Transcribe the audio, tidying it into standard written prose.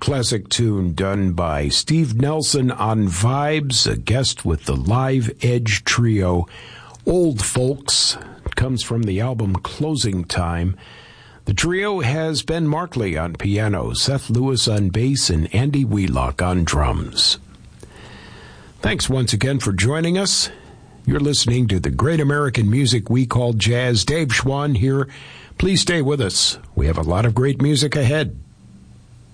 classic tune done by Steve Nelson on Vibes, a guest with the Live Edge Trio. Old Folks comes from the album Closing Time. The trio has Ben Markley on piano, Seth Lewis on bass, and Andy Wheelock on drums. Thanks once again for joining us. You're listening to the great American music we call jazz. Dave Schwann here. Please stay with us. We have a lot of great music ahead.